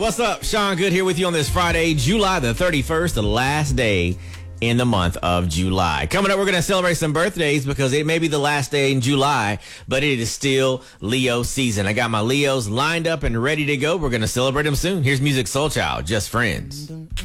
What's up? Sean Good here with you on this Friday, July the 31st, the last day in the month of July. Coming up, we're going to celebrate some birthdays because it may be the last day in July, but it is still Leo season. I got my Leos lined up and ready to go. We're going to celebrate them soon. Here's Musiq Soulchild, Just Friends.